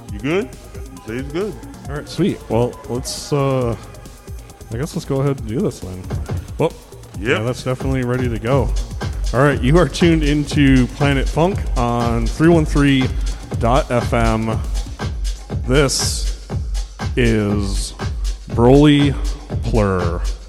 You good? You say it's good. All right, sweet. Well, let's, I guess let's go ahead and do this then. Well, yeah, that's definitely ready to go. All right, you are tuned into Planet Funk on 313.fm. This is Broly Plur.